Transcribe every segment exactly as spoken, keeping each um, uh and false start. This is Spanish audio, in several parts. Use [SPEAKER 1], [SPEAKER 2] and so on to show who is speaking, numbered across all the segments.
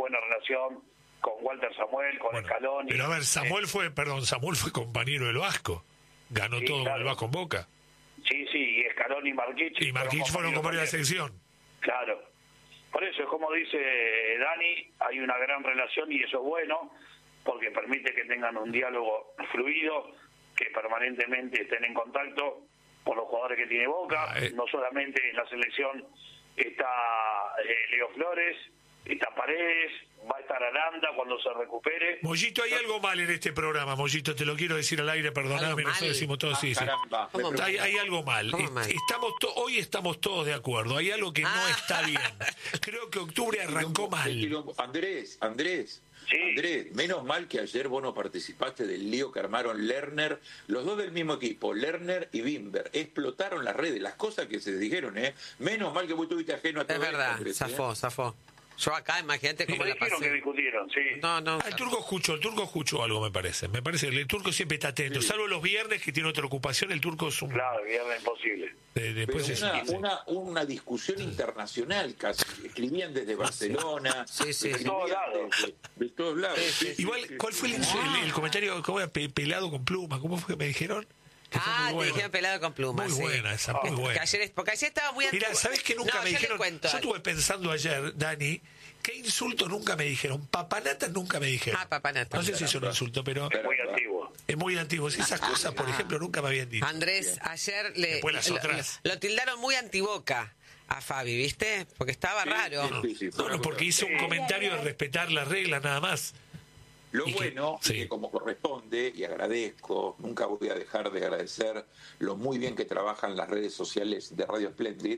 [SPEAKER 1] buena relación con Walter Samuel, con
[SPEAKER 2] Bueno,
[SPEAKER 1] Scaloni.
[SPEAKER 2] pero a ver, Samuel
[SPEAKER 1] eh,
[SPEAKER 2] fue, perdón, Samuel fue compañero del Vasco. Ganó
[SPEAKER 1] Sí,
[SPEAKER 2] todo
[SPEAKER 1] claro.
[SPEAKER 2] con el Vasco en Boca.
[SPEAKER 1] Sí, sí, y Scaloni y Marquich.
[SPEAKER 2] Y Marquich fueron compañeros de la selección.
[SPEAKER 1] Claro. Por eso, es como dice Dani, hay una gran relación y eso es bueno, porque permite que tengan un diálogo fluido, que permanentemente estén en contacto por los jugadores que tiene Boca.
[SPEAKER 2] Ah, eh.
[SPEAKER 1] No solamente en la selección está eh, Leo Flores, está Paredes, va a estar Aranda cuando se recupere.
[SPEAKER 2] Mollito, hay algo mal en este programa, Mollito, te lo quiero decir al aire, perdoname,
[SPEAKER 3] ¿Algo
[SPEAKER 2] nosotros
[SPEAKER 3] mal?
[SPEAKER 2] decimos todos, sí, sí.
[SPEAKER 4] Caramba, me
[SPEAKER 3] ¿Cómo
[SPEAKER 4] preocupa.
[SPEAKER 2] Hay, hay algo mal.
[SPEAKER 3] ¿Cómo
[SPEAKER 2] Est-
[SPEAKER 3] mal?
[SPEAKER 2] Estamos to- hoy estamos todos de acuerdo. Hay algo que no
[SPEAKER 3] Ah.
[SPEAKER 2] está bien. Creo que octubre arrancó
[SPEAKER 4] Quilombo,
[SPEAKER 2] mal.
[SPEAKER 4] quilombo. Andrés, Andrés,
[SPEAKER 1] Sí.
[SPEAKER 4] Andrés, menos mal que ayer vos no participaste del lío que armaron Lerner, los dos del mismo equipo, Lerner y Bimber, explotaron las redes, las cosas que se dijeron, ¿eh? Menos mal que vos estuviste ajeno a todo
[SPEAKER 3] Es verdad,
[SPEAKER 4] esto, Andrés, ¿eh?
[SPEAKER 3] zafó, zafó. Yo acá, imagínate
[SPEAKER 1] ¿Qué
[SPEAKER 3] cómo la
[SPEAKER 1] dijeron que
[SPEAKER 3] pasé.
[SPEAKER 1] discutieron? Sí.
[SPEAKER 3] No, no.
[SPEAKER 2] Ah, el turco escuchó, el turco escuchó algo, me parece. Me parece que el turco siempre está atento. Salvo los viernes que tiene otra ocupación, el turco es un.
[SPEAKER 1] Claro, viernes imposible.
[SPEAKER 2] de- después
[SPEAKER 4] Pero
[SPEAKER 2] es
[SPEAKER 4] una,
[SPEAKER 2] sí.
[SPEAKER 4] una, una discusión internacional casi. Escribían desde Barcelona,
[SPEAKER 3] Sí, sí.
[SPEAKER 4] escribían
[SPEAKER 1] De todos lados.
[SPEAKER 4] desde- de todos lados.
[SPEAKER 3] Sí, sí.
[SPEAKER 2] Igual, ¿cuál fue el, el- el comentario? ¿Cómo era? Pe- pelado con pluma. ¿Cómo fue que me dijeron? Que fue
[SPEAKER 3] Ah,
[SPEAKER 2] muy
[SPEAKER 3] te
[SPEAKER 2] buena.
[SPEAKER 3] dijeron pelado con plumas.
[SPEAKER 2] Muy
[SPEAKER 3] sí.
[SPEAKER 2] buena esa, muy
[SPEAKER 3] Que
[SPEAKER 2] buena.
[SPEAKER 3] ayer, porque ayer estaba muy
[SPEAKER 2] Mira,
[SPEAKER 3] antiguo.
[SPEAKER 2] ¿sabes qué nunca
[SPEAKER 3] No,
[SPEAKER 2] me
[SPEAKER 3] yo
[SPEAKER 2] dijeron?
[SPEAKER 3] le cuento.
[SPEAKER 2] Yo estuve pensando ayer, Dani, ¿qué insulto nunca me dijeron? Papanata nunca me dijeron.
[SPEAKER 3] Ah, papanata.
[SPEAKER 2] No sé si es un insulto, pero
[SPEAKER 1] Es muy antiguo.
[SPEAKER 2] es muy antiguo. Esas cosas, por ejemplo, nunca me habían dicho.
[SPEAKER 3] Andrés, ayer le,
[SPEAKER 2] Después las
[SPEAKER 3] lo,
[SPEAKER 2] otras.
[SPEAKER 3] lo- lo tildaron muy antiboca a Fabi, ¿viste? Porque estaba raro.
[SPEAKER 4] Sí, sí, fue
[SPEAKER 2] No,
[SPEAKER 4] una
[SPEAKER 2] no, porque
[SPEAKER 4] cosa.
[SPEAKER 2] hizo un comentario de respetar las reglas nada más.
[SPEAKER 4] Lo
[SPEAKER 2] Y que-
[SPEAKER 4] bueno,
[SPEAKER 2] sí.
[SPEAKER 4] que como corresponde, y agradezco, nunca voy a dejar de agradecer lo muy bien que trabajan las redes sociales de Radio Splendid.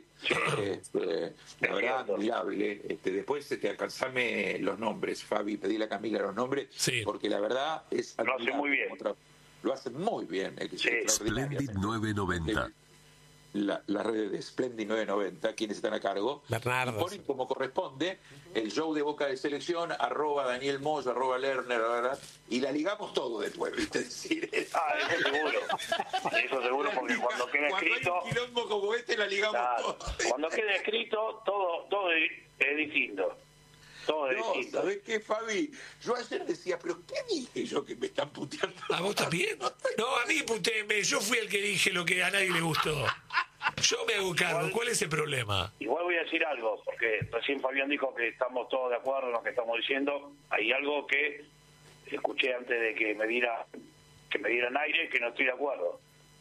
[SPEAKER 4] Este, la verdad, admirable. Este, después este, alcanzame los nombres, Fabi, pedíle a Camila los nombres,
[SPEAKER 2] Sí.
[SPEAKER 4] porque la verdad es
[SPEAKER 1] Lo hace muy bien.
[SPEAKER 4] como tra- Lo hacen muy bien. Es
[SPEAKER 1] Sí.
[SPEAKER 4] extraordinaria.
[SPEAKER 5] Splendid nueve noventa.
[SPEAKER 4] La, la red de Splendid nueve noventa, quienes están a cargo,
[SPEAKER 3] Bernardo,
[SPEAKER 4] y ponen
[SPEAKER 3] sí.
[SPEAKER 4] como corresponde el show de Boca de Selección, arroba Daniel Moyo, arroba Lerner, ¿verdad? Y la ligamos todo después, ¿viste? Es decir,
[SPEAKER 1] Ah, eso seguro. Eso seguro, porque cuando queda
[SPEAKER 4] cuando
[SPEAKER 1] escrito,
[SPEAKER 4] hay un quilombo como este, la ligamos
[SPEAKER 1] claro,
[SPEAKER 4] todo.
[SPEAKER 1] cuando queda escrito, todo, todo es, es distinto. Todo es
[SPEAKER 4] No,
[SPEAKER 1] distinto.
[SPEAKER 4] ¿sabés qué, Fabi? Yo ayer decía, ¿pero qué dije yo que me están puteando?
[SPEAKER 2] ¿A vos también? No, a mí, putéme. Yo fui el que dije lo que a nadie le gustó. Yo me hago cargo. ¿Cuál es el problema?
[SPEAKER 1] Igual voy a decir algo, porque recién Fabián dijo que estamos todos de acuerdo en lo que estamos diciendo. Hay algo que escuché antes de que me diera que me dieran aire, que no estoy de acuerdo.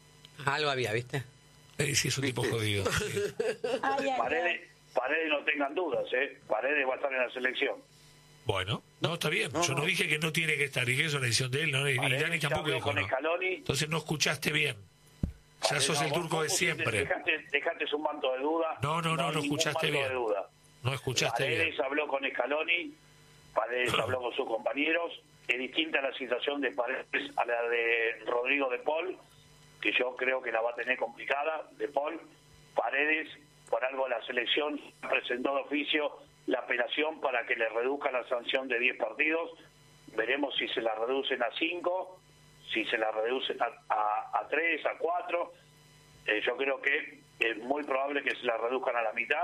[SPEAKER 3] Algo había, ¿viste?
[SPEAKER 2] Eh, sí, es un tipo jodido. sí.
[SPEAKER 6] Ay, ay,
[SPEAKER 1] Paredes, Paredes no tengan dudas, ¿eh? Paredes va a estar en la selección.
[SPEAKER 2] Bueno, no, está bien. Yo no dije que no tiene que estar. Dije que es una decisión de él. No, y
[SPEAKER 1] Paredes
[SPEAKER 2] Dani
[SPEAKER 1] ya
[SPEAKER 2] tampoco
[SPEAKER 1] habló
[SPEAKER 2] dijo
[SPEAKER 1] con
[SPEAKER 2] no.
[SPEAKER 1] Scaloni.
[SPEAKER 2] Entonces no escuchaste bien. Ya
[SPEAKER 1] Paredes,
[SPEAKER 2] sos
[SPEAKER 1] no,
[SPEAKER 2] el
[SPEAKER 1] vos-
[SPEAKER 2] turco
[SPEAKER 1] vos
[SPEAKER 2] de
[SPEAKER 1] pusiste-
[SPEAKER 2] siempre.
[SPEAKER 1] Dejaste, dejaste un manto de duda.
[SPEAKER 2] No, no, no,
[SPEAKER 1] hay
[SPEAKER 2] no
[SPEAKER 1] ningún
[SPEAKER 2] escuchaste
[SPEAKER 1] manto
[SPEAKER 2] bien.
[SPEAKER 1] de duda.
[SPEAKER 2] No escuchaste
[SPEAKER 1] Paredes
[SPEAKER 2] bien.
[SPEAKER 1] habló con Scaloni, Paredes habló con sus compañeros. Es distinta la situación de Paredes a la de Rodrigo de Paul, que yo creo que la va a tener complicada, de Paul. Paredes, por algo la selección presentó de oficio la apelación para que le reduzcan la sanción de diez partidos. Veremos si se la reducen a cinco, si se la reducen a, a, a tres, a cuatro. Eh, yo creo que es muy probable que se la reduzcan a la mitad.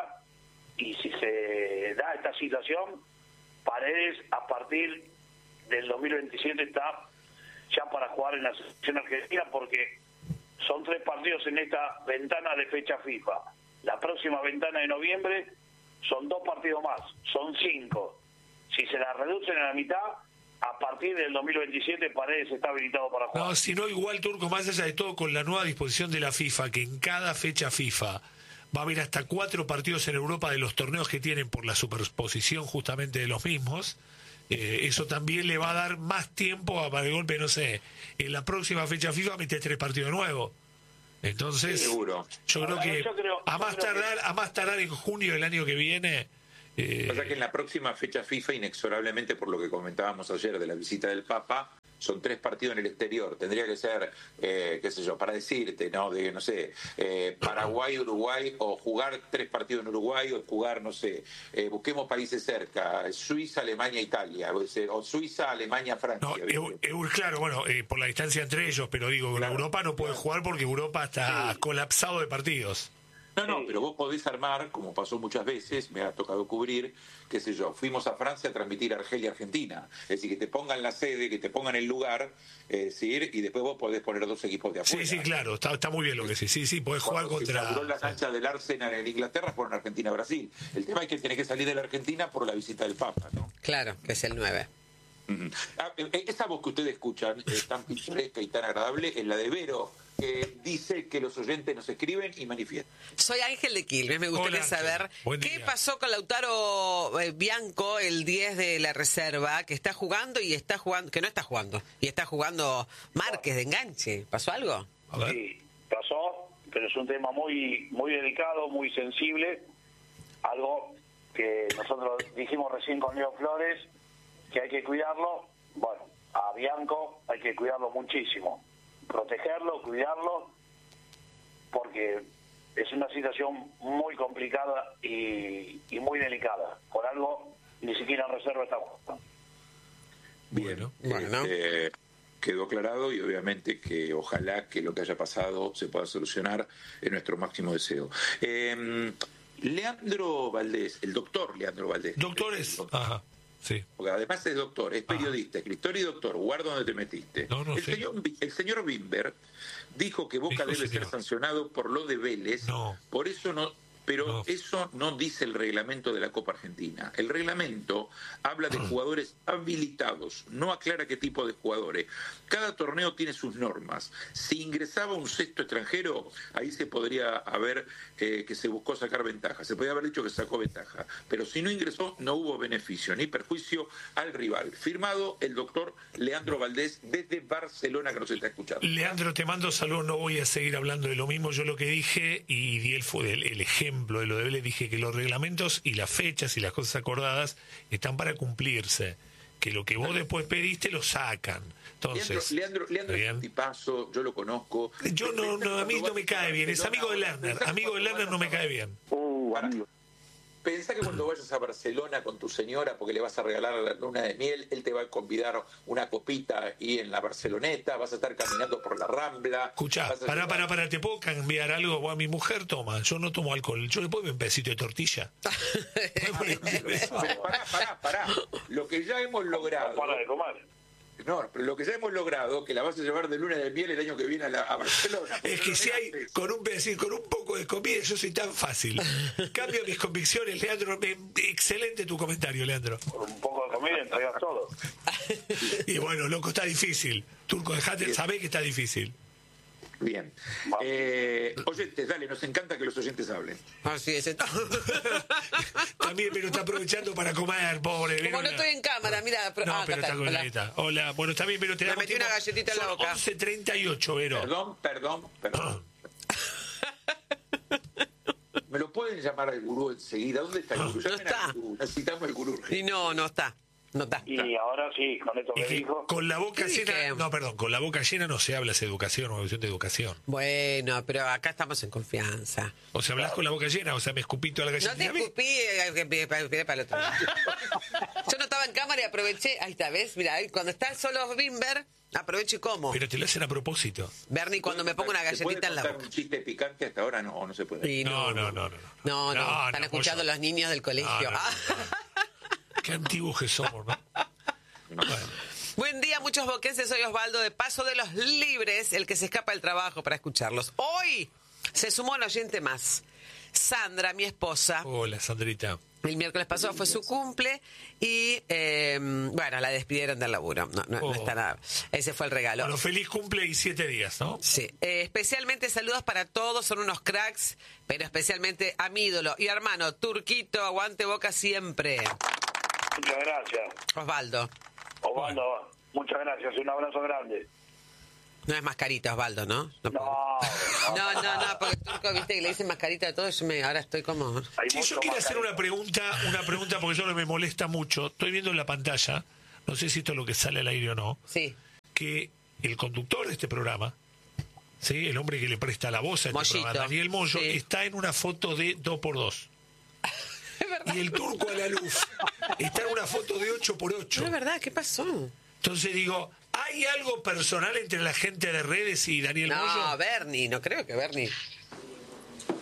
[SPEAKER 1] Y si se da esta situación, Paredes a partir del dos mil veintisiete está ya para jugar en la selección argentina, porque son tres partidos en esta ventana de fecha FIFA. La próxima ventana de noviembre son dos partidos más, son cinco. Si se la reducen a la mitad, a partir del dos mil veintisiete Paredes está habilitado para jugar.
[SPEAKER 2] No, si no, igual, Turco, más allá de todo, con la nueva disposición de la FIFA, que en cada fecha FIFA va a haber hasta cuatro partidos en Europa de los torneos que tienen por la superposición justamente de los mismos, eh, eso también le va a dar más tiempo a, para el golpe, no sé, en la próxima fecha FIFA meter tres partidos nuevos. Entonces,
[SPEAKER 4] Seguro.
[SPEAKER 2] yo creo
[SPEAKER 1] Ahora,
[SPEAKER 2] que
[SPEAKER 1] yo creo-
[SPEAKER 2] a
[SPEAKER 1] yo
[SPEAKER 2] más
[SPEAKER 1] creo que-
[SPEAKER 2] tardar, a más tardar en junio del año que viene. eh,
[SPEAKER 4] O sea que en la próxima fecha FIFA, inexorablemente por lo que comentábamos ayer de la visita del Papa, son tres partidos en el exterior. Tendría que ser, eh, qué sé yo, para decirte, ¿no? De, no sé, eh, Paraguay, Uruguay, o jugar tres partidos en Uruguay, o jugar, no sé, eh, busquemos países cerca, Suiza, Alemania, Italia, o sea, o Suiza, Alemania, Francia.
[SPEAKER 2] No,
[SPEAKER 4] ¿viste?
[SPEAKER 2] Eu- Eu- claro, bueno, eh, por la distancia entre ellos, pero digo,
[SPEAKER 4] Claro,
[SPEAKER 2] Europa no puede
[SPEAKER 4] claro.
[SPEAKER 2] jugar porque Europa está
[SPEAKER 4] Sí.
[SPEAKER 2] colapsado de partidos.
[SPEAKER 4] No, no,
[SPEAKER 1] Sí.
[SPEAKER 4] pero vos podés armar, como pasó muchas veces, me ha tocado cubrir, qué sé yo, fuimos a Francia a transmitir Argelia-Argentina. Es decir, que te pongan la sede, que te pongan el lugar, es decir, y después vos podés poner dos equipos de afuera.
[SPEAKER 2] Sí, sí, claro, está, está muy bien lo que sí. Sí, sí, podés jugar
[SPEAKER 4] Cuando se
[SPEAKER 2] contra...
[SPEAKER 4] inauguró la cancha del Arsenal en Inglaterra fueron Argentina-Brasil. El tema es que tenés que salir de la Argentina por la visita del Papa, ¿no?
[SPEAKER 3] Claro, que es el nueve.
[SPEAKER 4] Ujú. Ah, eh, esa voz que ustedes escuchan, eh, tan pintoresca y tan agradable, es la de Vero, que dice que los oyentes nos escriben y manifiestan.
[SPEAKER 3] Soy Ángel de Quilmes, me gustaría
[SPEAKER 2] Hola,
[SPEAKER 3] saber
[SPEAKER 2] Ángel. Buen
[SPEAKER 3] qué
[SPEAKER 2] día.
[SPEAKER 3] pasó con Lautaro eh, Bianco, el diez de la reserva, que está jugando y está jugando, que no está jugando, y está jugando Márquez de enganche. ¿Pasó algo?
[SPEAKER 2] A ver.
[SPEAKER 1] Sí, pasó, pero es un tema muy muy delicado, muy sensible, algo que nosotros dijimos recién con Leo Flores, que hay que cuidarlo. Bueno, a Bianco hay que cuidarlo muchísimo, protegerlo, cuidarlo, porque es una situación muy complicada y, y muy delicada. Por algo, ni siquiera en reserva está jugando.
[SPEAKER 2] Bueno.
[SPEAKER 3] Bueno.
[SPEAKER 4] Este, quedó aclarado y obviamente que ojalá que lo que haya pasado se pueda solucionar, es nuestro máximo deseo. Eh, Leandro Valdés, el doctor Leandro Valdés.
[SPEAKER 2] Doctores. Ajá, sí.
[SPEAKER 4] Porque además es doctor, es periodista, escritor y doctor, guarda donde te metiste.
[SPEAKER 2] No, no
[SPEAKER 4] el,
[SPEAKER 2] sé.
[SPEAKER 4] señor, el señor Bimber dijo que Boca
[SPEAKER 2] Dijo,
[SPEAKER 4] debe
[SPEAKER 2] señor.
[SPEAKER 4] ser sancionado por lo de Vélez,
[SPEAKER 2] No.
[SPEAKER 4] por eso no, pero
[SPEAKER 2] No.
[SPEAKER 4] eso no dice el reglamento de la Copa Argentina. El reglamento habla de jugadores habilitados, no aclara qué tipo de jugadores. Cada torneo tiene sus normas. Si ingresaba un sexto extranjero, ahí se podría haber eh, que se buscó sacar ventaja, se podría haber dicho que sacó ventaja, pero si no ingresó no hubo beneficio ni perjuicio al rival. Firmado el doctor Leandro Valdés desde Barcelona, que nos está escuchando.
[SPEAKER 2] Leandro, te mando saludos, no voy a seguir hablando de lo mismo. Yo lo que dije, y di el, fue el, el ejemplo de lo de Vélez, dije que los reglamentos y las fechas y las cosas acordadas están para cumplirse. Que lo que vos después pediste lo sacan. Entonces,
[SPEAKER 4] Leandro, Leandro, Leandro es
[SPEAKER 2] ¿bien?
[SPEAKER 4] un tipazo, yo lo conozco.
[SPEAKER 2] Yo no, no, a mí no me cae bien. Es amigo de Lerner. Amigo de Lerner no me cae bien.
[SPEAKER 1] Uh,
[SPEAKER 4] Para.
[SPEAKER 1] amigo.
[SPEAKER 4] Pensá que cuando vayas a Barcelona con tu señora, porque le vas a regalar la luna de miel, él te va a convidar una copita y en la Barceloneta, vas a estar caminando por la Rambla.
[SPEAKER 2] Escuchá,
[SPEAKER 4] vas a
[SPEAKER 2] pará,
[SPEAKER 4] llevar-
[SPEAKER 2] pará, pará, ¿te puedo cambiar algo? Vos, a mi mujer toma, yo no tomo alcohol. Yo le puedo ver un pedacito de tortilla.
[SPEAKER 4] Pero pará, pará, pará. Lo que ya hemos logrado.
[SPEAKER 1] No para de comer.
[SPEAKER 4] No, pero lo que ya hemos logrado, que la vas a llevar de luna de miel el año que viene a, la- a Barcelona.
[SPEAKER 2] Es que si hay con un pedacito, con un poco de comida, yo soy tan fácil. Cambio mis convicciones, Leandro. me- Excelente tu comentario, Leandro.
[SPEAKER 1] Con un poco de comida entregas todo.
[SPEAKER 2] Y bueno, loco, está difícil. Turco, dejate, sabés que está difícil.
[SPEAKER 4] Bien. Eh, oyentes, dale, nos encanta que los oyentes hablen.
[SPEAKER 3] Así es.
[SPEAKER 2] También, pero está aprovechando para comer, pobre.
[SPEAKER 3] Como no
[SPEAKER 2] Una-
[SPEAKER 3] estoy en cámara, mira.
[SPEAKER 2] No,
[SPEAKER 3] ah,
[SPEAKER 2] pero
[SPEAKER 3] acá
[SPEAKER 2] está con
[SPEAKER 3] hola.
[SPEAKER 2] ahí está. Hola, bueno, está bien, pero te
[SPEAKER 3] Me
[SPEAKER 2] damos
[SPEAKER 3] metí una
[SPEAKER 2] tiempo.
[SPEAKER 3] galletita en la
[SPEAKER 2] Son
[SPEAKER 3] boca.
[SPEAKER 2] once treinta y ocho, Vero.
[SPEAKER 4] Perdón, perdón, perdón. ¿Me lo pueden llamar al gurú enseguida? ¿Dónde está el gurú?
[SPEAKER 3] No
[SPEAKER 4] Llamen
[SPEAKER 3] está.
[SPEAKER 4] al gurú. Necesitamos el gurú.
[SPEAKER 3] Y no, no está. No está.
[SPEAKER 1] Y ahora sí, con esto
[SPEAKER 2] Y
[SPEAKER 1] que
[SPEAKER 2] que
[SPEAKER 1] dijo,
[SPEAKER 2] con la boca
[SPEAKER 3] ¿Qué
[SPEAKER 2] llena,
[SPEAKER 3] dije?
[SPEAKER 2] no, perdón, con la boca llena no se habla de educación o cuestión de educación.
[SPEAKER 3] Bueno, pero acá estamos en confianza.
[SPEAKER 2] O sea, hablas con la boca llena, o sea, me escupí toda la
[SPEAKER 3] No te
[SPEAKER 2] galletita. ¿Ves?
[SPEAKER 3] escupí, eh, que pide para pide para el otro. Yo no estaba en cámara y aproveché. Ahí está, ¿ves? Mira, ahí cuando está solo Bimber, aprovecho y como.
[SPEAKER 2] Pero te lo hacen a propósito.
[SPEAKER 3] Bernie, cuando me pongo una
[SPEAKER 4] ¿Se puede
[SPEAKER 3] galletita en la
[SPEAKER 4] contar
[SPEAKER 3] boca.
[SPEAKER 4] un chiste picante hasta ahora? No, no se puede.
[SPEAKER 3] Y
[SPEAKER 2] No, no, no, no.
[SPEAKER 3] No, no,
[SPEAKER 2] No,
[SPEAKER 3] están
[SPEAKER 2] no,
[SPEAKER 3] escuchando
[SPEAKER 2] pollo.
[SPEAKER 3] los niños del colegio.
[SPEAKER 2] No, no, no,
[SPEAKER 3] Ah.
[SPEAKER 2] Qué antiguos que somos, ¿no?
[SPEAKER 4] No.
[SPEAKER 2] Bueno,
[SPEAKER 3] Buen día, muchos boquenses. Soy Osvaldo de Paso de los Libres, el que se escapa del trabajo para escucharlos. Hoy se sumó un oyente más. Sandra, mi esposa.
[SPEAKER 2] hola, Sandrita.
[SPEAKER 3] El miércoles pasado fue su cumple y, eh, bueno, la despidieron del laburo. No, no, no
[SPEAKER 2] Oh.
[SPEAKER 3] está nada. Ese fue el regalo.
[SPEAKER 2] Bueno, feliz cumple y siete días, ¿no?
[SPEAKER 3] Sí. Eh, especialmente saludos para todos, son unos cracks, pero especialmente a mi ídolo y hermano, Turquito, aguante Boca siempre.
[SPEAKER 1] muchas gracias.
[SPEAKER 3] Osvaldo.
[SPEAKER 1] Osvaldo, muchas gracias. Un abrazo grande.
[SPEAKER 3] No es mascarita, Osvaldo, ¿no? No,
[SPEAKER 1] No,
[SPEAKER 3] no, no, no, porque Turco, viste, que le dicen mascarita a todo, yo me, ahora estoy como...
[SPEAKER 1] hay
[SPEAKER 2] Sí,
[SPEAKER 1] mucho
[SPEAKER 2] yo quiero
[SPEAKER 1] más
[SPEAKER 2] hacer
[SPEAKER 1] cariño.
[SPEAKER 2] una pregunta, una pregunta porque yo no me molesta mucho. Estoy viendo en la pantalla, no sé si esto es lo que sale al aire o no,
[SPEAKER 3] Sí,
[SPEAKER 2] que el conductor de este programa, ¿sí? El hombre que le presta la voz a este
[SPEAKER 3] Mollito,
[SPEAKER 2] programa, Daniel Moyo,
[SPEAKER 3] sí.
[SPEAKER 2] está en una foto de dos por dos.
[SPEAKER 3] es verdad.
[SPEAKER 2] Y el Turco a la luz está en una foto de ocho por ocho.
[SPEAKER 3] No es verdad, ¿qué pasó?
[SPEAKER 2] Entonces digo, ¿hay algo personal entre la gente de redes y Daniel
[SPEAKER 3] No,
[SPEAKER 2] Moyo?
[SPEAKER 3] Bernie, no creo que Bernie.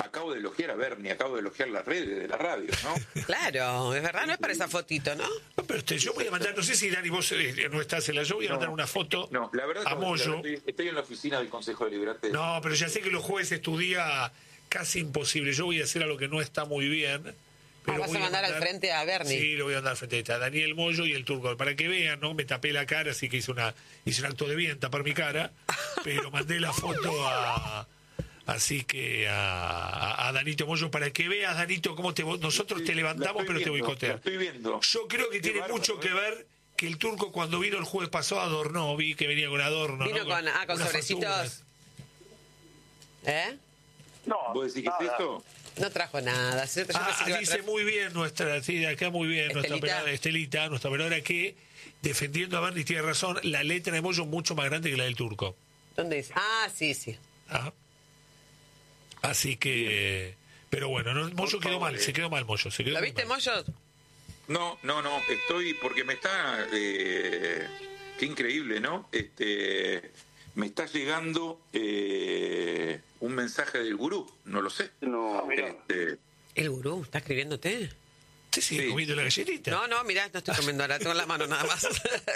[SPEAKER 4] acabo de elogiar a Bernie, acabo de elogiar las redes de la radio, ¿no?
[SPEAKER 3] Claro, es verdad, no es para esa fotito, ¿no?
[SPEAKER 2] No, pero este, yo voy a mandar, no sé si Dani vos eh, no estás en la, yo voy a
[SPEAKER 4] No,
[SPEAKER 2] mandar una foto
[SPEAKER 4] No, la verdad
[SPEAKER 2] a
[SPEAKER 4] que
[SPEAKER 2] Moyo.
[SPEAKER 4] estoy, estoy en la oficina del Consejo Deliberante.
[SPEAKER 2] No, pero ya sé que los jueves es tu día casi imposible. Yo voy a hacer algo que no está muy bien. Pero
[SPEAKER 3] Ah, vas
[SPEAKER 2] voy
[SPEAKER 3] a mandar al frente a Bernie.
[SPEAKER 2] Sí, lo voy a mandar al frente a Daniel Moyo y el Turco. Para que vean, ¿no? Me tapé la cara, así que hice una hice un acto de bien, tapar mi cara. Pero mandé la foto a... Así que a, a Danito Moyo, para que veas, Danito, cómo te nosotros te levantamos, pero te boicoteamos.
[SPEAKER 4] Estoy viendo.
[SPEAKER 2] Yo creo que
[SPEAKER 4] Qué
[SPEAKER 2] tiene
[SPEAKER 4] bárbaro,
[SPEAKER 2] mucho
[SPEAKER 4] ¿eh?
[SPEAKER 2] que ver que el Turco cuando vino el jueves pasado adornó, vi que venía con adorno.
[SPEAKER 3] Vino
[SPEAKER 2] ¿no?
[SPEAKER 3] con, ah, con
[SPEAKER 2] unas
[SPEAKER 3] sobrecitos.
[SPEAKER 2] facturas.
[SPEAKER 3] ¿Eh?
[SPEAKER 1] No,
[SPEAKER 4] ¿Vos decís que es
[SPEAKER 1] nada.
[SPEAKER 4] esto?
[SPEAKER 3] No trajo nada. Yo pensé
[SPEAKER 2] Ah,
[SPEAKER 3] que iba a
[SPEAKER 2] dice
[SPEAKER 3] traer-
[SPEAKER 2] muy bien nuestra, sí, de acá muy bien, nuestra
[SPEAKER 3] Estelita.
[SPEAKER 2] operadora Estelita, nuestra operadora que, defendiendo a Bernie, tiene razón, la letra de Moyo es mucho más grande que la del Turco.
[SPEAKER 3] ¿Dónde dice? Ah, sí, sí.
[SPEAKER 2] Ah. Así que, pero bueno, no, Moyo quedó mal, se quedó mal Moyo. Se quedó
[SPEAKER 3] ¿Lo
[SPEAKER 2] muy
[SPEAKER 3] viste,
[SPEAKER 2] mal.
[SPEAKER 3] Moyo?
[SPEAKER 4] No, no, no, estoy porque me está... Eh, qué increíble, ¿no? Este, me está llegando eh, un mensaje del gurú, no lo sé.
[SPEAKER 1] No, mira.
[SPEAKER 4] Este,
[SPEAKER 3] ¿El gurú está escribiéndote?
[SPEAKER 2] ¿Usted sigue
[SPEAKER 4] Sí.
[SPEAKER 2] comiendo la galletita?
[SPEAKER 3] No, no, mirá, no estoy comiendo ahora, tengo en la mano nada más.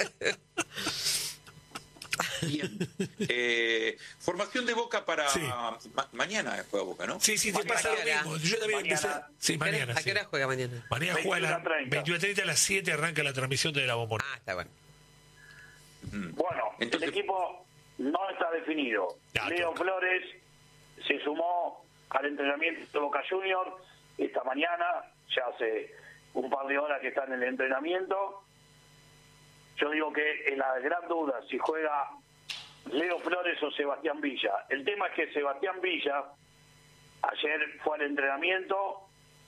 [SPEAKER 4] bien. Eh, formación de Boca para
[SPEAKER 2] Sí.
[SPEAKER 4] ma- mañana juega Boca, ¿no?
[SPEAKER 2] Sí, sí, te
[SPEAKER 1] Mañana.
[SPEAKER 2] pasa lo mismo. Yo también
[SPEAKER 1] Mañana.
[SPEAKER 2] empecé. Sí, mañana.
[SPEAKER 3] ¿A
[SPEAKER 2] sí.
[SPEAKER 3] qué hora juega mañana?
[SPEAKER 2] Mañana juega a las
[SPEAKER 1] veintiuno treinta.
[SPEAKER 2] veintiuno treinta a las siete arranca la transmisión de la bombona.
[SPEAKER 3] Ah, está bueno.
[SPEAKER 1] Bueno,
[SPEAKER 4] Entonces-
[SPEAKER 1] el equipo no está definido.
[SPEAKER 2] Ya,
[SPEAKER 1] Leo
[SPEAKER 2] toca.
[SPEAKER 1] Flores se sumó al entrenamiento de Boca Junior esta mañana, ya hace un par de horas que está en el entrenamiento. Yo digo que es la gran duda si juega Leo Flores o Sebastián Villa. El tema es que Sebastián Villa ayer fue al entrenamiento,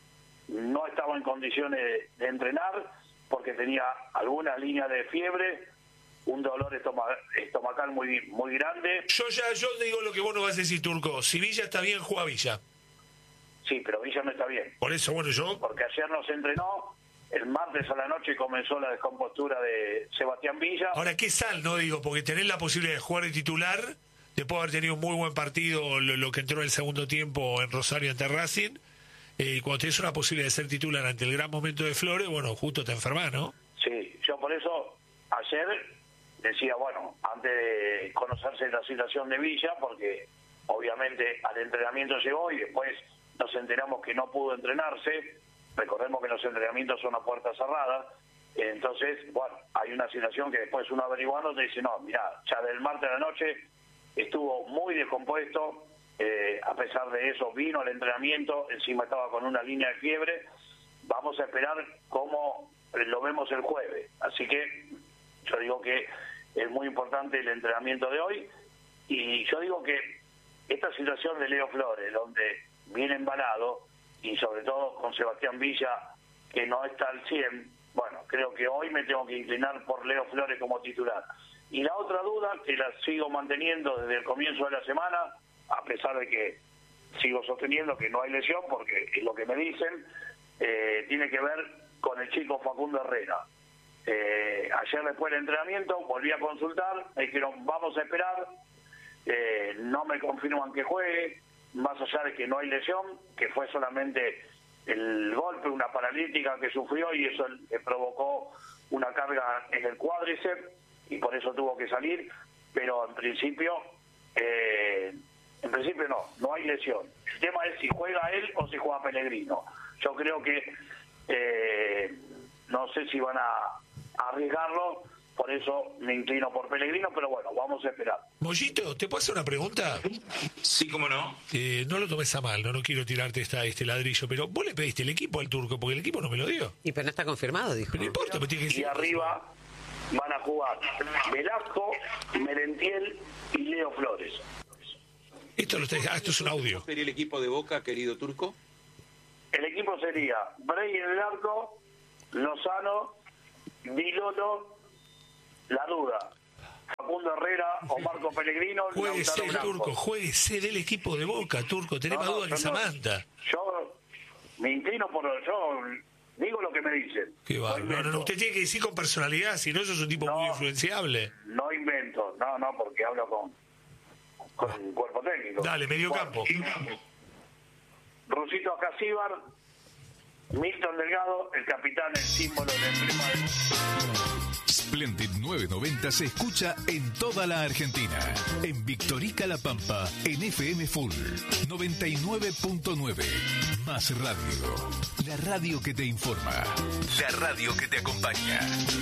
[SPEAKER 1] no estaba en condiciones de, de entrenar porque tenía algunas líneas de fiebre, un dolor estoma- estomacal muy muy grande.
[SPEAKER 2] Yo ya, yo digo lo que vos no vas a decir, Turco. Si Villa está bien, juega Villa.
[SPEAKER 1] Sí, pero Villa no está bien,
[SPEAKER 2] Por eso, bueno, yo...
[SPEAKER 1] porque ayer no se entrenó, el martes a la noche comenzó la descompostura de Sebastián Villa.
[SPEAKER 2] Ahora, qué sal, ¿no? Digo, porque tener la posibilidad de jugar de titular, después de haber tenido un muy buen partido, lo, lo que entró en el segundo tiempo en Rosario ante Racing, eh, y cuando tenés una posibilidad de ser titular ante el gran momento de Flores, bueno, justo te enfermás, ¿no?
[SPEAKER 1] Sí, yo por eso ayer decía, bueno, antes de conocerse la situación de Villa, porque obviamente al entrenamiento llegó y después nos enteramos que no pudo entrenarse, recordemos que los entrenamientos son a puerta cerrada, entonces, bueno, hay una situación que después uno averiguando te dice, no, mira, ya del martes a la noche estuvo muy descompuesto, eh, a pesar de eso vino al entrenamiento, encima estaba con una línea de fiebre, vamos a esperar cómo lo vemos el jueves, así que yo digo que es muy importante el entrenamiento de hoy, y yo digo que esta situación de Leo Flores, donde viene embalado, y sobre todo con Sebastián Villa, que no está al cien, bueno, creo que hoy me tengo que inclinar por Leo Flores como titular. Y la otra duda, que la sigo manteniendo desde el comienzo de la semana, a pesar de que sigo sosteniendo que no hay lesión, porque es lo que me dicen, eh, tiene que ver con el chico Facundo Herrera. Eh, ayer después del entrenamiento volví a consultar, me dijeron vamos a esperar, eh, no me confirman que juegue, más allá de que no hay lesión, que fue solamente el golpe, una paralítica que sufrió y eso le provocó una carga en el cuádriceps y por eso tuvo que salir, pero en principio eh, en principio no, no hay lesión. El tema es si juega él o si juega Pellegrino. Yo creo que eh, no sé si van a, a arriesgarlo, por eso me inclino por Pellegrino, pero bueno, vamos a esperar.
[SPEAKER 2] Mollito, ¿te puedo hacer una pregunta?
[SPEAKER 4] Sí, cómo no.
[SPEAKER 2] Eh, no lo tomes a mal, no, no quiero tirarte esta, este ladrillo, pero vos le pediste el equipo al Turco, porque el equipo no me lo dio.
[SPEAKER 3] Y pero no está confirmado, dijo.
[SPEAKER 2] Pero no importa, me tiene que
[SPEAKER 1] Y
[SPEAKER 2] decir.
[SPEAKER 1] arriba van a jugar Velasco, Merentiel y Leo Flores.
[SPEAKER 2] Esto, lo está, ah, esto es un audio.
[SPEAKER 4] ¿Cómo sería el equipo de Boca, querido Turco?
[SPEAKER 1] El equipo sería Brey en el arco, Lozano, Dilolo, La Duda, Facundo Herrera o Marco Pellegrino.
[SPEAKER 2] Jueguese
[SPEAKER 1] Lautaro
[SPEAKER 2] el
[SPEAKER 1] Blanco.
[SPEAKER 2] Turco, jueguese del equipo de Boca, Turco. Tenés
[SPEAKER 1] No,
[SPEAKER 2] más
[SPEAKER 1] no,
[SPEAKER 2] duda que
[SPEAKER 1] yo no-
[SPEAKER 2] Samantha.
[SPEAKER 1] Yo me inclino por... Yo digo lo que me dicen.
[SPEAKER 2] Qué va. No, no, no,
[SPEAKER 1] invento.
[SPEAKER 2] usted tiene que decir con personalidad, si no, sos un tipo
[SPEAKER 1] No.
[SPEAKER 2] muy influenciable.
[SPEAKER 1] No invento, no, no, porque hablo con, con el cuerpo técnico.
[SPEAKER 2] Dale, medio
[SPEAKER 1] Bueno,
[SPEAKER 2] campo.
[SPEAKER 1] Rusito Acasíbar, Milton Delgado, el capitán, el símbolo, el emblema del...
[SPEAKER 5] Splendid novecientos noventa se escucha en toda la Argentina. En Victorica La Pampa, en F M Full noventa y nueve punto nueve. Más radio. La radio que te informa. La radio que te acompaña.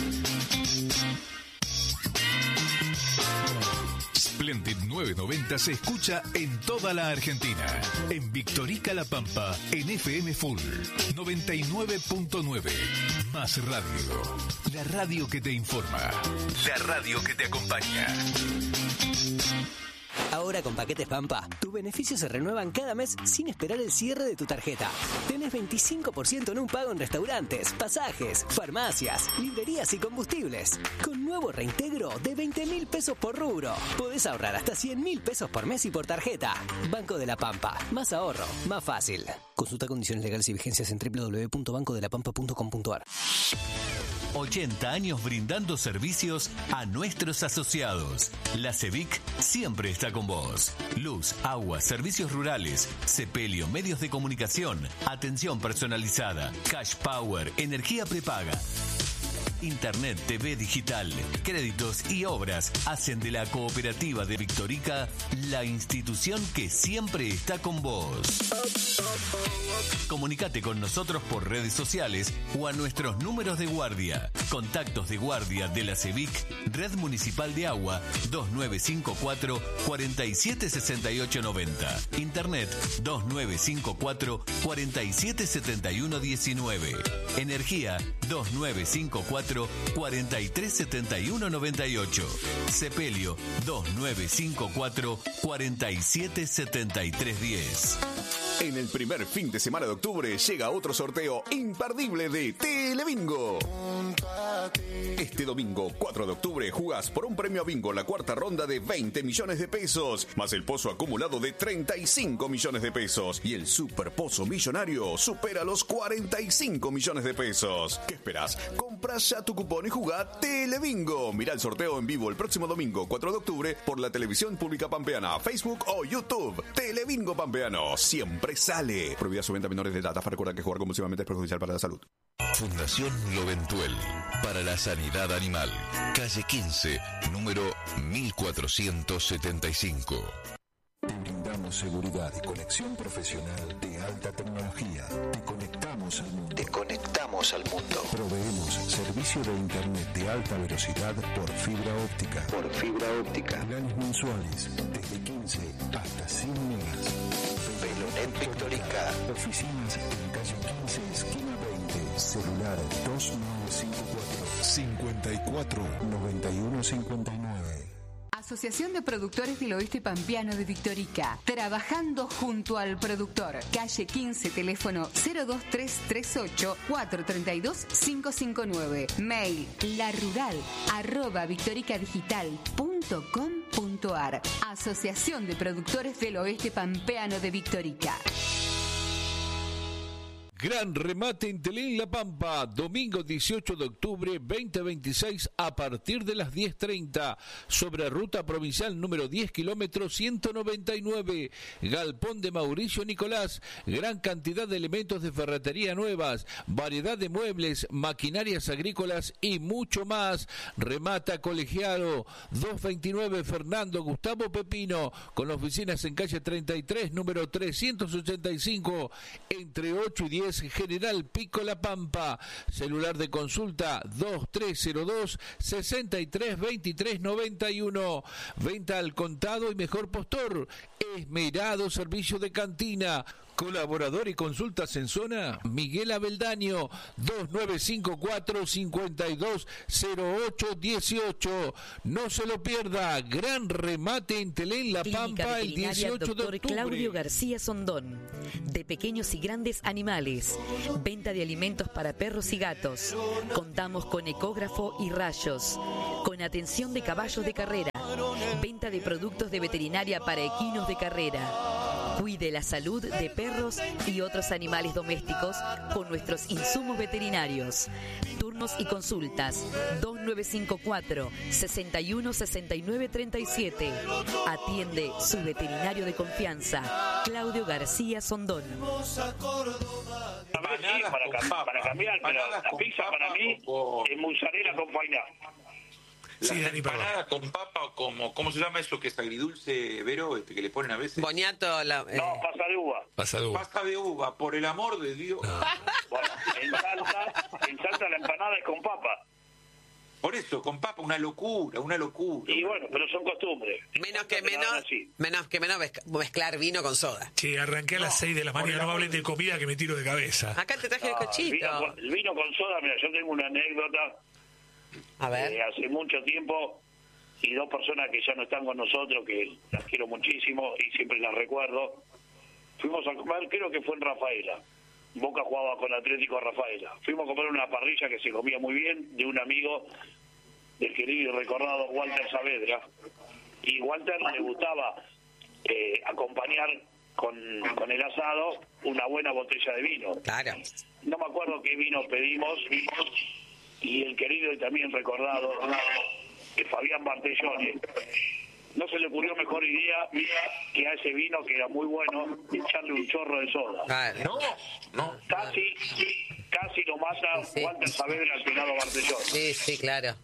[SPEAKER 5] Splendid novecientos noventa se escucha en toda la Argentina. En Victorica La Pampa, en F M Full noventa y nueve punto nueve. Más radio. La radio que te informa. La radio que te acompaña.
[SPEAKER 6] Ahora con Paquetes Pampa, tus beneficios se renuevan cada mes sin esperar el cierre de tu tarjeta. Tenés veinticinco por ciento en un pago en restaurantes, pasajes, farmacias, librerías y combustibles. Con nuevo reintegro de veinte mil pesos por rubro. Podés ahorrar hasta cien mil pesos por mes y por tarjeta. Banco de la Pampa. Más ahorro, más fácil. Consulta condiciones legales y vigencias en doble u doble u doble u punto banco de la pampa punto com punto a r.
[SPEAKER 5] ochenta años brindando servicios a nuestros asociados. La CEVIC siempre está con vos. Luz, agua, servicios rurales, sepelio, medios de comunicación, atención personalizada, cash power, energía prepaga. Internet, T V digital, créditos y obras hacen de la Cooperativa de Victorica la institución que siempre está con vos. Comunicate con nosotros por redes sociales o a nuestros números de guardia. Contactos de guardia de la CEVIC, Red Municipal de Agua, dos nueve cinco cuatro, cuatro siete seis ocho nueve cero. Internet, dos nueve cinco cuatro, cuatro siete siete uno uno nueve. Energía, dos nueve cinco cuatro, cuatro tres siete uno nueve ocho. Sepelio, dos nueve cinco cuatro, cuatro siete siete tres uno cero.
[SPEAKER 7] En el primer fin de semana de octubre llega otro sorteo imperdible de Telebingo. Este domingo, cuatro de octubre, jugás por un premio a bingo la cuarta ronda de veinte millones de pesos, más el pozo acumulado de treinta y cinco millones de pesos. Y el super pozo millonario supera los cuarenta y cinco millones de pesos. ¿Qué esperás? Comprá ya tu cupón y jugá Telebingo. Mirá el sorteo en vivo el próximo domingo, cuatro de octubre, por la televisión pública pampeana, Facebook o YouTube. Telebingo Pampeano, siempre sale. Prohibida su venta a menores de edad. Recuerda que jugar compulsivamente es perjudicial para la salud.
[SPEAKER 5] Fundación Loventuel para la Sanidad Animal. Calle quince, número mil cuatrocientos setenta y cinco.
[SPEAKER 8] Te brindamos seguridad y conexión profesional de alta tecnología. Te conectamos al mundo. Te conectamos al mundo. Proveemos servicio de internet de alta velocidad por fibra óptica. Por fibra óptica. Planes mensuales desde quince hasta cien megas. Velonet Victorica. Oficinas en calle quince, esquina veinte. Celular dos nueve cinco cuatro, cincuenta y cuatro, noventa y uno cincuenta y nueve.
[SPEAKER 9] Asociación de Productores del Oeste Pampeano de Victorica. Trabajando junto al productor. Calle quince, teléfono cero dos tres tres ocho, cuatro tres dos, cinco cinco nueve. Mail larural arroba victoricadigital punto com punto a r. Asociación de Productores del Oeste Pampeano de Victorica.
[SPEAKER 10] Gran remate en Telén La Pampa, domingo dieciocho de octubre veinte veintiséis a partir de las diez treinta, sobre ruta provincial número diez kilómetros ciento noventa y nueve, Galpón de Mauricio Nicolás, gran cantidad de elementos de ferretería nuevas, variedad de muebles, maquinarias agrícolas y mucho más. Remata Colegiado, doscientos veintinueve Fernando Gustavo Pepino, con oficinas en calle treinta y tres, número trescientos ochenta y cinco, entre ocho y diez, General Pico La Pampa. Celular de consulta dos tres cero dos, seis tres dos tres nueve uno. Venta al contado y mejor postor. Esmerado servicio de cantina. Colaborador y consultas en zona, Miguel Abeldaño, dos nueve cinco cuatro, cinco dos cero ocho uno ocho. No se lo pierda, gran remate en Telén La Pampa el dieciocho de octubre.
[SPEAKER 11] Claudio García Sondón, de pequeños y grandes animales, venta de alimentos para perros y gatos. Contamos con ecógrafo y rayos, con atención de caballos de carrera, venta de productos de veterinaria para equinos de carrera. Cuide la salud de perros y otros animales domésticos con nuestros insumos veterinarios. Turnos y consultas dos nueve cinco cuatro, seis uno, seis nueve tres siete. Atiende su veterinario de confianza, Claudio García Sondón.
[SPEAKER 1] A ver, sí, para, cam- para cambiar, pero la pizza para mí es mozzarella con fainá.
[SPEAKER 4] Sí, Dani, empanada con papa o como, ¿cómo se llama eso que es agridulce, Vero, este, que le ponen a veces?
[SPEAKER 3] Boñato, la, eh.
[SPEAKER 1] No, pasa de uva.
[SPEAKER 2] Pasa de uva.
[SPEAKER 4] Pasta de uva, por el amor de Dios.
[SPEAKER 2] No.
[SPEAKER 1] Bueno, en Salta, en Salta la empanada es con papa.
[SPEAKER 4] Por eso, con papa, una locura, una locura.
[SPEAKER 1] Y bueno, pero son costumbres.
[SPEAKER 3] Menos que menos, menos que menos mezclar vino con soda.
[SPEAKER 2] Sí, arranqué a las seis de la mañana, no hablen de comida que me tiro de cabeza.
[SPEAKER 3] Acá te traje
[SPEAKER 1] No,
[SPEAKER 3] el cochito.
[SPEAKER 1] El vino, con- el vino con soda, mira, yo tengo una anécdota.
[SPEAKER 3] A ver.
[SPEAKER 1] Eh, hace mucho tiempo, y dos personas que ya no están con nosotros, que las quiero muchísimo y siempre las recuerdo, fuimos a comer, creo que fue en Rafaela. Boca jugaba con Atlético Rafaela. Fuimos a comer una parrilla que se comía muy bien de un amigo del querido y recordado Walter Saavedra. Y Walter le gustaba eh, acompañar con, con el asado una buena botella de vino.
[SPEAKER 3] Claro.
[SPEAKER 1] No me acuerdo qué vino pedimos, y el querido y también recordado eh, Fabián Bartellone, no se le ocurrió mejor idea que a ese vino, que era muy bueno, echarle un chorro de soda.
[SPEAKER 3] Claro.
[SPEAKER 4] No, no.
[SPEAKER 1] Casi, casi lo mata
[SPEAKER 3] Sí, sí.
[SPEAKER 1] Walter Saavedra al pelado Bartellone.
[SPEAKER 3] Sí, sí, claro.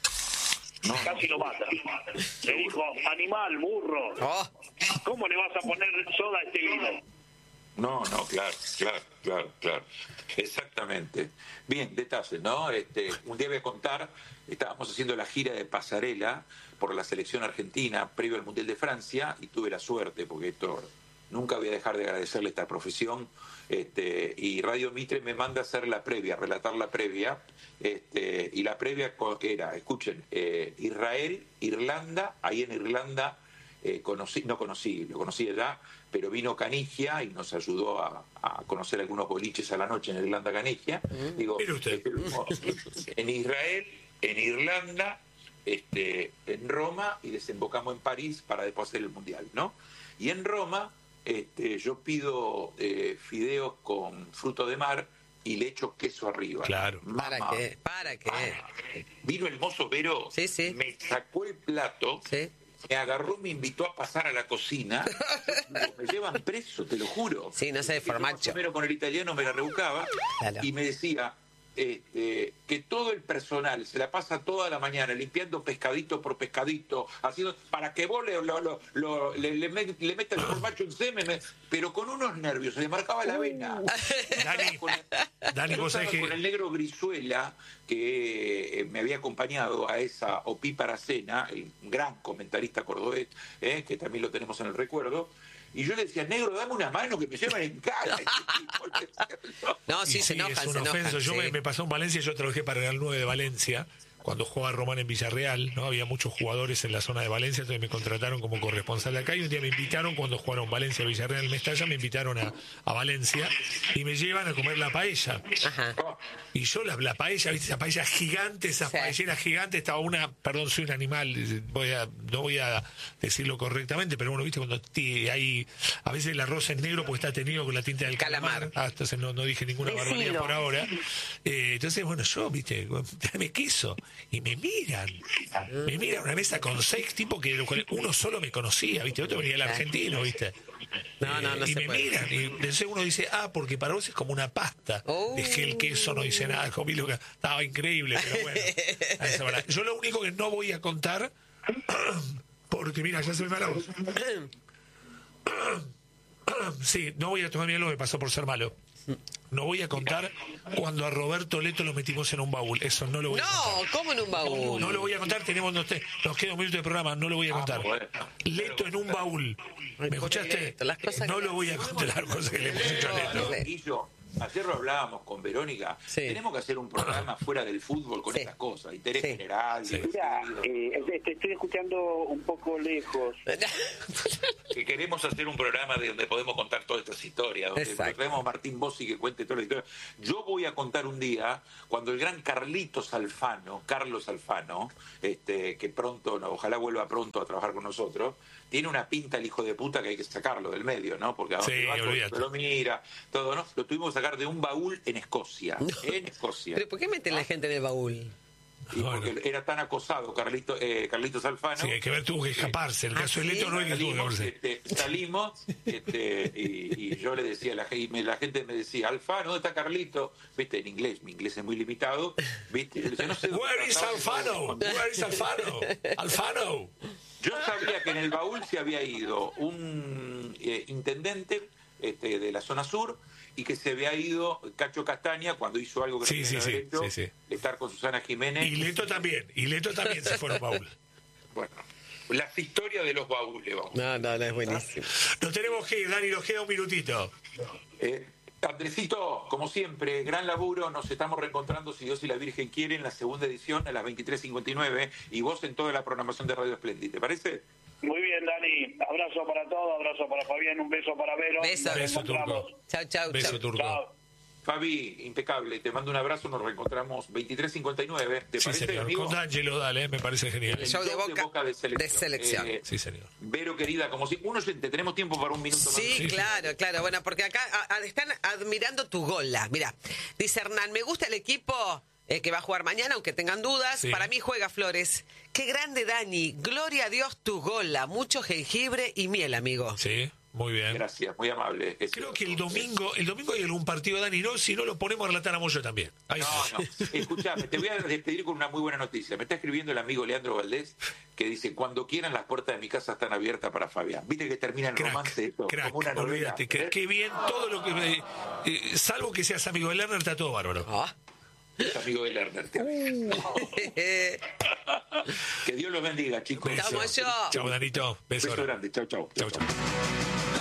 [SPEAKER 1] Casi lo mata. Le dijo, animal, burro,
[SPEAKER 3] Oh,
[SPEAKER 1] ¿cómo le vas a poner soda a este vino?
[SPEAKER 4] No, no, claro, claro, claro, claro. Exactamente. Bien, detalles, ¿no? Este, un día voy a contar, estábamos haciendo la gira de pasarela por la selección argentina previo al Mundial de Francia y tuve la suerte, porque esto nunca voy a dejar de agradecerle esta profesión, este, y Radio Mitre me manda a hacer la previa, relatar la previa, este, y la previa co- era, escuchen, eh, Israel, Irlanda, ahí en Irlanda eh, conocí, no conocí, lo conocí allá, pero vino Canigia y nos ayudó a, a conocer algunos boliches a la noche en Irlanda Canigia. Digo,
[SPEAKER 2] Mire usted.
[SPEAKER 4] este, en Israel, en Irlanda, este, en Roma, y desembocamos en París para después hacer el Mundial, ¿no? Y en Roma, este, yo pido eh, fideos con fruto de mar y le echo queso arriba.
[SPEAKER 2] Claro.
[SPEAKER 3] ¿para
[SPEAKER 4] Mamá,
[SPEAKER 3] qué? ¿Para qué?
[SPEAKER 4] Vino el mozo Vero,
[SPEAKER 3] Sí, sí.
[SPEAKER 4] me sacó el plato,
[SPEAKER 3] Sí.
[SPEAKER 4] me agarró, me invitó a pasar a la cocina. Digo, me llevan preso, te lo juro.
[SPEAKER 3] Sí, no sé,
[SPEAKER 4] Yo
[SPEAKER 3] formacho.
[SPEAKER 4] más o menos con el italiano me la rebuscaba
[SPEAKER 3] Claro.
[SPEAKER 4] y me decía este, que todo el personal se la pasa toda la mañana limpiando pescadito por pescadito, haciendo para que vos le, lo, lo, lo- le, le, met- le metas el formacho en semen, me- pero con unos nervios, se le marcaba la vena.
[SPEAKER 2] Dani,
[SPEAKER 4] Con el-
[SPEAKER 2] Dani,
[SPEAKER 4] yo
[SPEAKER 2] vos sabés
[SPEAKER 4] estaba
[SPEAKER 2] que...
[SPEAKER 4] con el negro Brizuela, que eh, me había acompañado a esa Opí para Cena, el gran comentarista cordobés, eh, que también lo tenemos en el recuerdo, y yo le decía, negro, dame una mano que me llevan en cara.
[SPEAKER 3] No, sí,
[SPEAKER 2] Y
[SPEAKER 3] se
[SPEAKER 2] sí,
[SPEAKER 3] enojan,
[SPEAKER 2] es
[SPEAKER 3] se
[SPEAKER 2] un
[SPEAKER 3] enojan.
[SPEAKER 2] ofenso. Yo
[SPEAKER 3] sí.
[SPEAKER 2] me, me pasó en Valencia, yo trabajé para el nueve de Valencia, cuando jugaba Román en Villarreal, ¿no? Había muchos jugadores en la zona de Valencia, entonces me contrataron como corresponsal de acá, y un día me invitaron, cuando jugaron Valencia Villarreal en Mestalla, me invitaron a, a Valencia y me llevan a comer la paella.
[SPEAKER 3] Ajá.
[SPEAKER 2] Y yo la, la paella, ¿viste? Esa paella gigante, esas
[SPEAKER 3] Sí.
[SPEAKER 2] paelleras gigantes, estaba una, perdón, soy un animal, voy a, no voy a decirlo correctamente, pero bueno, viste, cuando ti- hay, a veces el arroz es negro porque está tenido con la tinta del calamar.
[SPEAKER 3] Calamar.
[SPEAKER 2] Ah, entonces no, no dije ninguna
[SPEAKER 9] Decilo.
[SPEAKER 2] barbaridad por ahora. Eh, entonces, bueno, yo, viste, dame queso. Y me miran, me miran una mesa con seis tipos que lo cual uno solo me conocía, viste, otro venía el argentino, viste.
[SPEAKER 3] No, no, no
[SPEAKER 2] y
[SPEAKER 3] se
[SPEAKER 2] me
[SPEAKER 3] puede.
[SPEAKER 2] miran, y entonces uno dice, ah, porque para vos es como una pasta.
[SPEAKER 3] Oh.
[SPEAKER 2] Es que el queso no dice nada, comí lo que estaba increíble, pero bueno. a esa hora. Yo lo único que no voy a contar, porque mira, ya se me va la voz. Sí, no voy a tomar algo que me pasó por ser malo. No voy a contar cuando a Roberto Leto lo metimos en un baúl. Eso no lo voy a contar.
[SPEAKER 3] No, ¿cómo en un baúl?
[SPEAKER 2] No lo voy a contar, tenemos nos, nos queda un minuto de programa, no lo voy a contar.
[SPEAKER 4] bueno.
[SPEAKER 2] Leto en un baúl. ¿Me escuchaste?
[SPEAKER 3] Leto, las cosas
[SPEAKER 2] No
[SPEAKER 3] que-
[SPEAKER 2] lo voy a contar las cosas que le hemos hecho a Leto.
[SPEAKER 4] Guillo, ayer lo hablábamos con Verónica, sí. tenemos que hacer un programa fuera del fútbol con sí. estas cosas, interés sí. general.
[SPEAKER 1] Sí. Mira, eh, te estoy escuchando un poco lejos.
[SPEAKER 4] Que queremos hacer un programa de donde podemos contar todas estas historias, donde traemos a Martín Bossi que cuente toda la historia. Yo voy a contar un día cuando el gran Carlitos Alfano, Carlos Alfano, este, que pronto, no, ojalá vuelva pronto a trabajar con nosotros, tiene una pinta el hijo de puta que hay que sacarlo del medio, ¿no? Porque ahora sí, va, lo mira, todo, ¿no? Lo tuvimos que sacar de un baúl en Escocia. No. En Escocia.
[SPEAKER 3] ¿Pero por qué meten ¿Ah? la gente en el baúl?
[SPEAKER 4] Y porque bueno. era tan acosado Carlito, eh, Carlitos Alfano.
[SPEAKER 2] Sí, hay que ver, tuvo que escaparse. En el caso de Leto no hay que tuvo que
[SPEAKER 4] este, Salimos este, y, y yo le decía, la, y me, la gente me decía, Alfano, ¿dónde está Carlito? Viste, en inglés, mi inglés es muy limitado. Viste, yo decía, no sé
[SPEAKER 2] Where is Alfano? Where is Alfano? Alfano.
[SPEAKER 4] Yo sabía que en el baúl se había ido un eh, intendente este, de la zona sur y que se había ido Cacho Castaña cuando hizo algo que
[SPEAKER 2] sí,
[SPEAKER 4] no
[SPEAKER 2] sí,
[SPEAKER 4] tenía
[SPEAKER 2] sí,
[SPEAKER 4] derecho,
[SPEAKER 2] sí, sí.
[SPEAKER 4] estar con Susana Jiménez.
[SPEAKER 2] Y Leto también, y Leto también se fue al baúl.
[SPEAKER 4] Bueno, las historias de los baúles, vamos.
[SPEAKER 3] No, no, no, es buenísimo.
[SPEAKER 2] Nos tenemos que ir, Dani, nos queda un minutito.
[SPEAKER 4] Eh, Andresito, como siempre, gran laburo, nos estamos reencontrando, si Dios y la Virgen quieren, en la segunda edición a las veintitrés cincuenta y nueve y vos en toda la programación de Radio Splendid, ¿te parece?
[SPEAKER 1] Muy bien, Dani, abrazo para todos, abrazo para Fabián, un beso para Vero.
[SPEAKER 3] Beso,
[SPEAKER 2] beso Turco.
[SPEAKER 3] Chao, chao,
[SPEAKER 2] beso,
[SPEAKER 3] chau.
[SPEAKER 2] Turco.
[SPEAKER 1] Chao.
[SPEAKER 4] Fabi, impecable, te mando un abrazo, nos reencontramos veintitrés cincuenta y nueve, ¿te
[SPEAKER 2] sí,
[SPEAKER 4] parece,
[SPEAKER 2] señor.
[SPEAKER 4] amigo?
[SPEAKER 2] Con D'Angelo, dale, me parece genial.
[SPEAKER 3] El show de Boca,
[SPEAKER 4] de, Boca de selección.
[SPEAKER 3] De selección.
[SPEAKER 4] Eh,
[SPEAKER 2] sí, señor.
[SPEAKER 4] Vero, querida, como si... Un oyente, tenemos tiempo para un minuto más.
[SPEAKER 3] Sí, sí claro, sí. claro. Bueno, porque acá a, a, están admirando tu gola. Mira, dice Hernán, me gusta el equipo eh, que va a jugar mañana, aunque tengan dudas. Sí. Para mí juega Flores. Qué grande, Dani. Gloria a Dios tu gola. Mucho jengibre y miel, amigo.
[SPEAKER 2] Sí. Muy bien.
[SPEAKER 4] Gracias, muy amable.
[SPEAKER 2] Es Creo que el domingo, el domingo hay algún partido, Dani, ¿no? Si no lo ponemos a relatar a Moyo también. Ahí
[SPEAKER 4] no, no. Escuchame, te voy a despedir con una muy buena noticia. Me está escribiendo el amigo Leandro Valdés, que dice, cuando quieran las puertas de mi casa están abiertas para Fabián. Viste que termina el crack, romance esto,
[SPEAKER 2] crack,
[SPEAKER 4] como una novela.
[SPEAKER 2] Olvídate, que, qué bien todo lo que... Me, eh, salvo que seas amigo de Lerner, está todo bárbaro.
[SPEAKER 4] Ah. Es amigo de Lerner. Uh. Que Dios los bendiga, chicos.
[SPEAKER 3] Chao,
[SPEAKER 2] Chao, Danito. Beso,
[SPEAKER 4] Beso grande. Chao, chao.
[SPEAKER 2] Chao, chao.